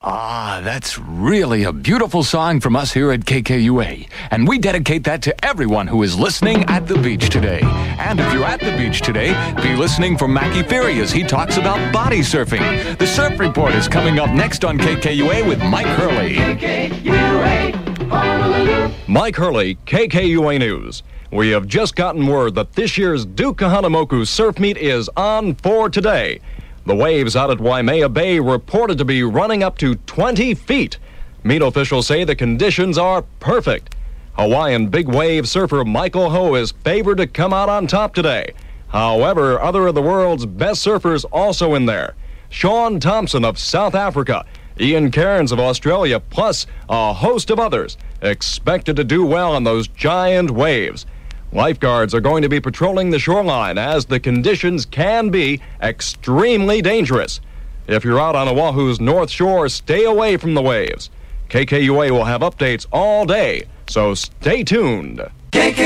Ah, that's really a beautiful song from us here at KKUA. And we dedicate that to everyone who is listening at the beach today. And if you're at the beach today, be listening for Mackie Ferry as he talks about body surfing. The Surf Report is coming up next on KKUA with Mike Hurley. KKUA, Honolulu. Mike Hurley, KKUA News. We have just gotten word that this year's Duke Kahanamoku Surf Meet is on for today. The waves out at Waimea Bay reported to be running up to 20 feet. Meet officials say the conditions are perfect. Hawaiian big wave surfer Michael Ho is favored to come out on top today. However, other of the world's best surfers also in there. Sean Thompson of South Africa, Ian Cairns of Australia, plus a host of others expected to do well on those giant waves. Lifeguards are going to be patrolling the shoreline as the conditions can be extremely dangerous. If you're out on Oahu's North Shore, stay away from the waves. KKUA will have updates all day, so stay tuned.